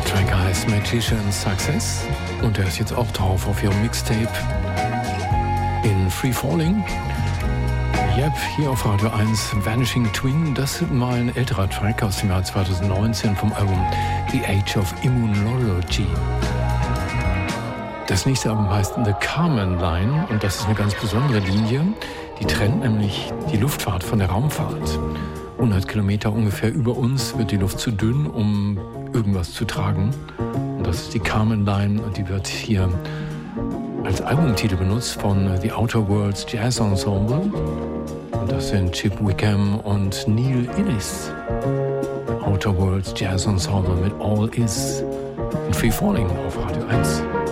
Track heißt Magician Success und der ist jetzt auch drauf auf ihrem Mixtape in Free Falling. Yep, hier auf Radio 1 Vanishing Twin, das ist mal ein älterer Track aus dem Jahr 2019 vom Album The Age of Immunology. Das nächste Album heißt The Carmen Line und das ist eine ganz besondere Linie. Die trennt nämlich die Luftfahrt von der Raumfahrt. 100 Kilometer ungefähr über uns wird die Luft zu dünn, um irgendwas zu tragen. Und das ist die Carmen Line und die wird hier als Albumtitel benutzt von The Outer Worlds Jazz Ensemble. Und das sind Chip Wickham und Neil Innes. Outer Worlds Jazz Ensemble mit All Is in Free Falling auf Radio 1.